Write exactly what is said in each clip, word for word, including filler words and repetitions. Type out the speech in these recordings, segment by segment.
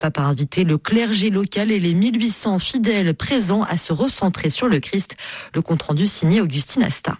Pape a invité le clergé local et les mille huit cents fidèles présents à se recentrer sur le Christ. Le compte-rendu signé Augustine Asta.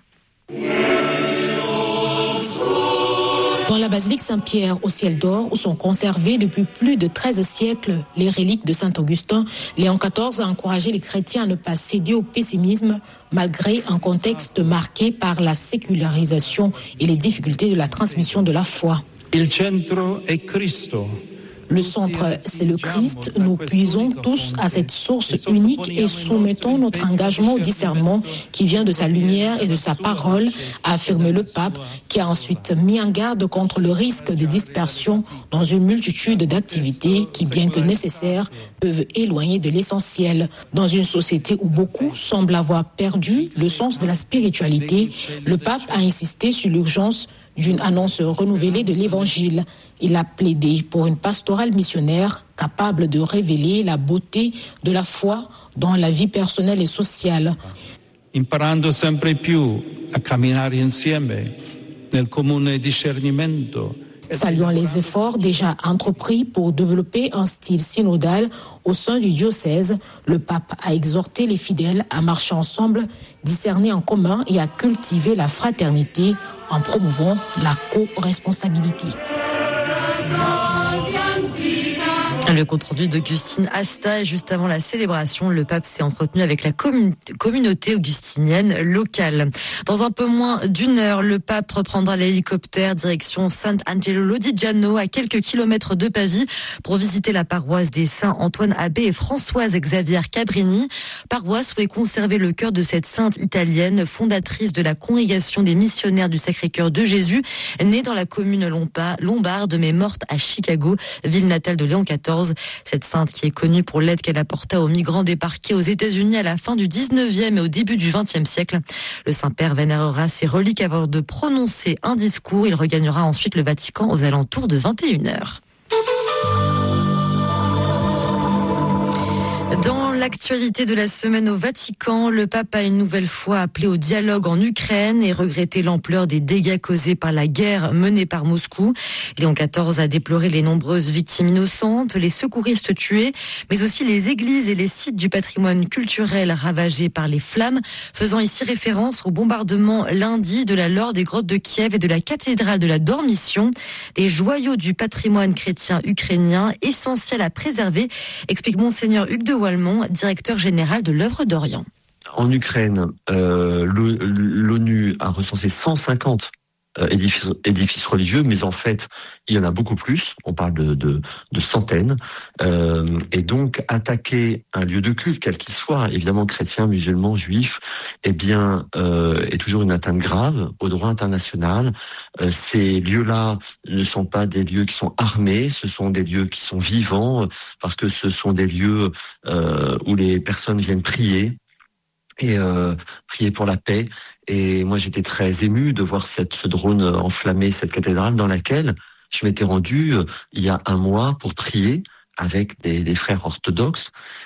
Dans la basilique Saint-Pierre au ciel d'or, où sont conservées depuis plus de treize siècles les reliques de Saint-Augustin, Léon quatorze a encouragé les chrétiens à ne pas céder au pessimisme, malgré un contexte marqué par la sécularisation et les difficultés de la transmission de la foi. Il centro è Cristo. Le centre, c'est le Christ. Nous puisons tous à cette source unique et soumettons notre engagement au discernement qui vient de sa lumière et de sa parole, a affirmé le pape, qui a ensuite mis en garde contre le risque de dispersion dans une multitude d'activités qui, bien que nécessaires, peuvent éloigner de l'essentiel. Dans une société où beaucoup semblent avoir perdu le sens de la spiritualité, le pape a insisté sur l'urgence d'une annonce renouvelée de l'Évangile. Il a plaidé pour une pastorale missionnaire capable de révéler la beauté de la foi dans la vie personnelle et sociale. Imparando sempre più a camminare insieme nel comune discernimento. Saluant les efforts déjà entrepris pour développer un style synodal au sein du diocèse, le pape a exhorté les fidèles à marcher ensemble, discerner en commun et à cultiver la fraternité en promouvant la co-responsabilité. Le compte-rendu d'Augustine Asta et juste avant la célébration, le pape s'est entretenu avec la commun- communauté augustinienne locale. Dans un peu moins d'une heure, le pape reprendra l'hélicoptère direction Sant'Angelo Lodigiano à quelques kilomètres de Pavie pour visiter la paroisse des Saints Antoine Abbé et Françoise Xavier Cabrini. Paroisse où est conservé le cœur de cette sainte italienne, fondatrice de la congrégation des missionnaires du Sacré-Cœur de Jésus, née dans la commune lombarde mais morte à Chicago, ville natale de Léon quatorze. Cette sainte qui est connue pour l'aide qu'elle apporta aux migrants débarqués aux États-Unis à la fin du dix-neuvième et au début du vingtième siècle. Le Saint-Père vénérera ses reliques avant de prononcer un discours. Il regagnera ensuite le Vatican aux alentours de vingt et une heures. Dans l'actualité de la semaine au Vatican, le pape a une nouvelle fois appelé au dialogue en Ukraine et regretté l'ampleur des dégâts causés par la guerre menée par Moscou. Léon quatorze a déploré les nombreuses victimes innocentes, les secouristes tués, mais aussi les églises et les sites du patrimoine culturel ravagés par les flammes, faisant ici référence au bombardement lundi de la Laure des grottes de Kiev et de la cathédrale de la Dormition, des joyaux du patrimoine chrétien ukrainien essentiels à préserver, explique Monseigneur Hugues de Walmont, directeur général de l'œuvre d'Orient. En Ukraine, euh, l'ONU a recensé cent cinquante euh, édifices, édifices religieux, mais en fait, il y en a beaucoup plus. On parle de, de, de centaines. Euh, et donc, attaquer un lieu de culte, quel qu'il soit, évidemment chrétien, musulman, juif, eh bien, euh, est toujours une atteinte grave au droit international. Euh, ces lieux-là ne sont pas des lieux qui sont armés, ce sont des lieux qui sont vivants, parce que ce sont des lieux euh, où les personnes viennent prier. Et euh, prier pour la paix. Et moi, j'étais très ému de voir cette, ce drone enflammer cette cathédrale dans laquelle je m'étais rendu euh, il y a un mois pour prier avec des, des frères orthodoxes.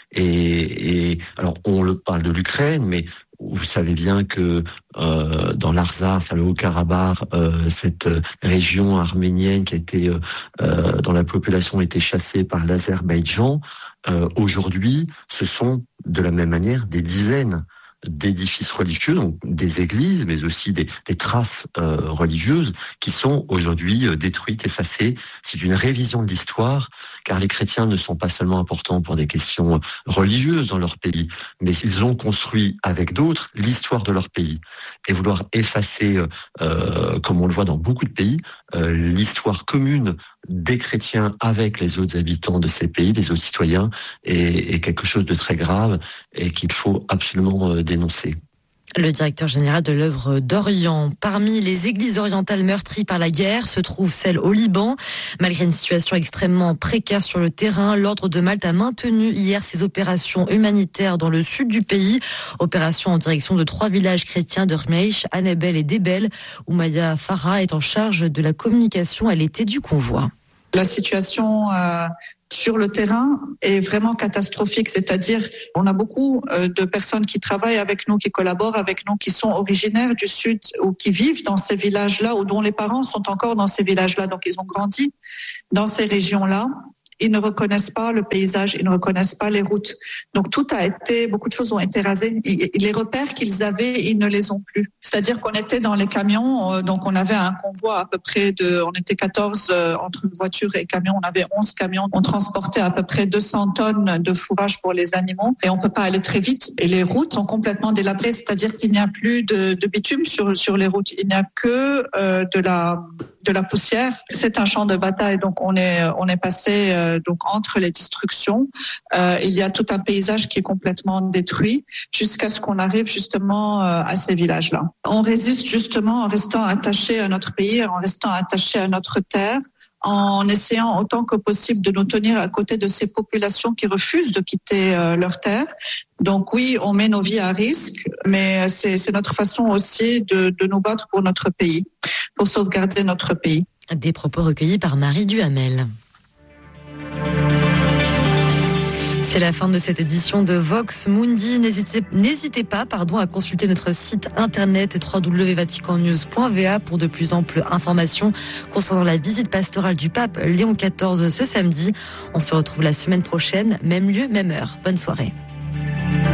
Et, et alors, on le parle de l'Ukraine, mais vous savez bien que euh, dans l'Arzas, à le Haut-Karabakh, euh, cette région arménienne qui a été, euh, dont la population a été chassée par l'Azerbaïdjan, euh, aujourd'hui, ce sont de la même manière des dizaines d'édifices religieux, donc des églises, mais aussi des, des traces euh, religieuses qui sont aujourd'hui euh, détruites, effacées. C'est une révision de l'histoire, car les chrétiens ne sont pas seulement importants pour des questions religieuses dans leur pays, mais ils ont construit avec d'autres l'histoire de leur pays. Et vouloir effacer, euh, comme on le voit dans beaucoup de pays, euh, l'histoire commune des chrétiens avec les autres habitants de ces pays, les autres citoyens, est, est quelque chose de très grave et qu'il faut absolument euh, dénoncer. Le directeur général de l'œuvre d'Orient. Parmi les églises orientales meurtries par la guerre se trouve celle au Liban. Malgré une situation extrêmement précaire sur le terrain, l'Ordre de Malte a maintenu hier ses opérations humanitaires dans le sud du pays. Opération en direction de trois villages chrétiens de Rmeish, Annebel et Debel, où Maya Farah est en charge de la communication à l'été du convoi. La situation euh, sur le terrain est vraiment catastrophique, c'est-à-dire on a beaucoup euh, de personnes qui travaillent avec nous, qui collaborent avec nous, qui sont originaires du sud ou qui vivent dans ces villages-là ou dont les parents sont encore dans ces villages-là, donc ils ont grandi dans ces régions-là. ils ne reconnaissent pas le paysage, ils ne reconnaissent pas les routes. Donc tout a été, beaucoup de choses ont été rasées. Et les repères qu'ils avaient, ils ne les ont plus. C'est-à-dire qu'on était dans les camions, donc on avait un convoi à peu près de, on était quatorze entre voiture et camion, on avait onze camions, on transportait à peu près deux cents tonnes de fourrage pour les animaux et on peut pas aller très vite. Et les routes sont complètement délabrées, c'est-à-dire qu'il n'y a plus de, de bitume sur sur les routes, il n'y a que euh, de la de la poussière. C'est un champ de bataille, donc on est on est passé euh, donc entre les destructions. Euh, il y a tout un paysage qui est complètement détruit jusqu'à ce qu'on arrive justement euh, à ces villages-là. On résiste justement en restant attaché à notre pays, en restant attaché à notre terre, en essayant autant que possible de nous tenir à côté de ces populations qui refusent de quitter euh, leur terre. Donc oui, on met nos vies à risque, mais c'est, c'est notre façon aussi de, de nous battre pour notre pays, pour sauvegarder notre pays. Des propos recueillis par Marie Duhamel. C'est la fin de cette édition de Vox Mundi. N'hésitez, n'hésitez pas pardon, à consulter notre site internet w w w point vatican news point v a pour de plus amples informations concernant la visite pastorale du pape Léon quatorze ce samedi. On se retrouve la semaine prochaine, même lieu, même heure. Bonne soirée.